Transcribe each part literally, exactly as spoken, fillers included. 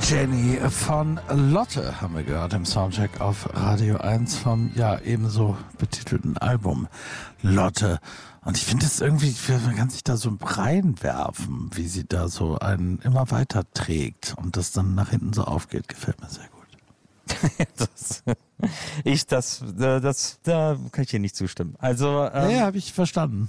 Jenny von Lotte haben wir gehört im Soundcheck auf Radio eins vom ja ebenso betitelten Album Lotte. Und ich finde es irgendwie, man kann sich da so reinwerfen, wie sie da so einen immer weiter trägt und das dann nach hinten so aufgeht. Gefällt mir sehr gut. das, ich, das, das, da kann ich dir nicht zustimmen. Also, ähm, ja, habe ich verstanden.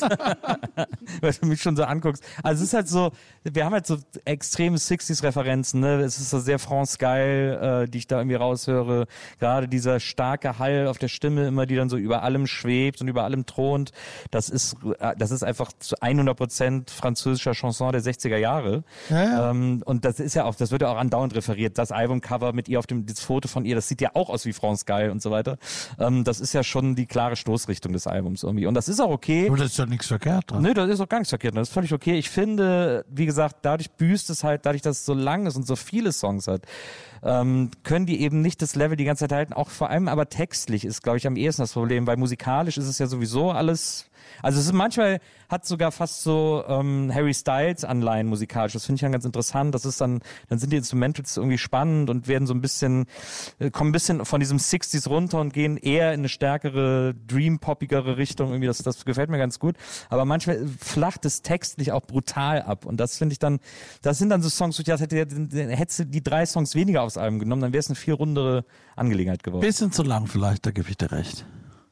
Weil du mich schon so anguckst. Also es ist halt so, wir haben halt so extreme sixties-Referenzen, ne? Es ist so sehr France-geil, äh, die ich da irgendwie raushöre. Gerade dieser starke Hall auf der Stimme immer, die dann so über allem schwebt und über allem thront. Das ist, das ist einfach zu hundert Prozent französischer Chanson der sechziger Jahre. Ja, ja. Ähm, und das ist ja auch, das wird ja auch andauernd referiert. Das Albumcover mit ihr auf dem, das Foto von ihr, das sieht ja auch aus wie France-geil und so weiter. Ähm, das ist ja schon die klare Stoßrichtung des Albums irgendwie. Und das ist auch okay. Aber das ist doch nichts verkehrt dran. Nö, das ist auch gar nichts verkehrt. Das ist völlig okay. Ich finde, wie gesagt, dadurch büßt es halt, dadurch, dass es so lang ist und so viele Songs hat, ähm, können die eben nicht das Level die ganze Zeit halten. Auch vor allem aber textlich ist, glaube ich, am ehesten das Problem, weil musikalisch ist es ja sowieso alles. Also es ist manchmal, hat sogar fast so ähm, Harry Styles Anleihen musikalisch. Das finde ich dann ganz interessant. Das ist dann, dann sind die Instrumentals irgendwie spannend und werden so ein bisschen, äh, kommen ein bisschen von diesem sixties runter und gehen eher in eine stärkere, dream-poppigere Richtung. Irgendwie, das, das gefällt mir ganz gut. Aber manchmal flacht es textlich auch brutal ab. Und das finde ich dann, das sind dann so Songs, wo ich dachte, hättest du die drei Songs weniger aufs Album genommen, dann wäre es eine viel rundere Angelegenheit geworden. Bisschen zu lang vielleicht, da gebe ich dir recht.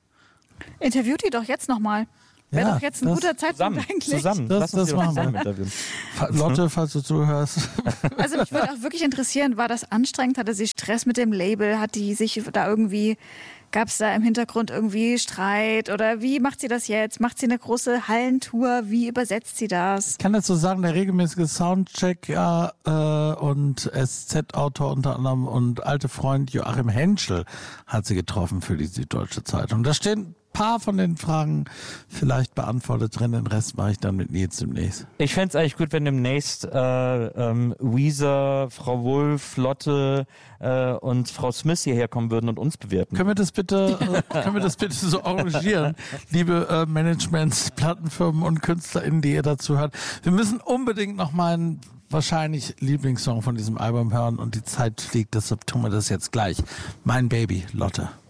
Interviewt die doch jetzt nochmal. Wäre Ja, doch jetzt ein das- guter Zeitpunkt Zusammen, eigentlich. zusammen. Das- Lass uns das die doch machen wir. zusammen interviewen. Fa- Lotte, falls du zuhörst. Also mich würde auch wirklich interessieren, war das anstrengend? Hatte sie Stress mit dem Label? Hat die sich da irgendwie, gab es da im Hintergrund irgendwie Streit? Oder wie macht sie das jetzt? Macht sie eine große Hallentour? Wie übersetzt sie das? Ich kann dazu sagen, der regelmäßige Soundcheck ja, äh, und S Z-Autor unter anderem und alte Freund Joachim Henschel hat sie getroffen für die Süddeutsche Zeitung. Da stehen ein paar von den Fragen vielleicht beantwortet drin, den Rest mache ich dann mit Nils demnächst. Ich fände es eigentlich gut, wenn demnächst äh, ähm, Weezer, Frau Wulff, Lotte äh, und Frau Smith hierher kommen würden und uns bewerten. Können wir das bitte, äh, können wir das bitte so arrangieren, liebe äh, Managements, Plattenfirmen und KünstlerInnen, die ihr dazu hört. Wir müssen unbedingt noch meinen wahrscheinlich Lieblingssong von diesem Album hören und die Zeit fliegt, deshalb tun wir das jetzt gleich. Mein Baby, Lotte.